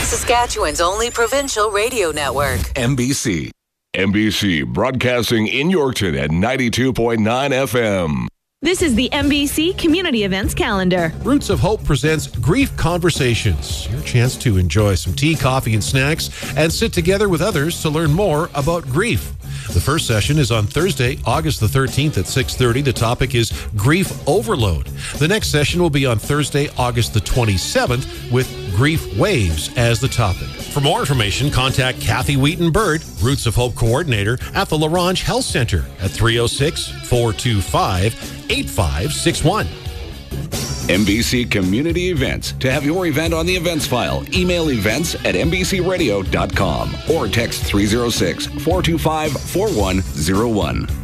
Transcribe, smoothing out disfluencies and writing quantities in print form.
Saskatchewan's only provincial radio network. MBC. MBC broadcasting in Yorkton at 92.9 FM. This is the MBC Community Events Calendar. Roots of Hope presents Grief Conversations. Your chance to enjoy some tea, coffee, and snacks and sit together with others to learn more about grief. The first session is on Thursday, August the 13th at 6:30. The topic is grief overload. The next session will be on Thursday, August the 27th with grief waves as the topic. For more information, contact Kathy Wheaton-Bird, Roots of Hope Coordinator at the LaRange Health Center at 306-425-8561. MBC Community Events. To have your event on the events file, email events@mbcradio.com or text 306-425-4101.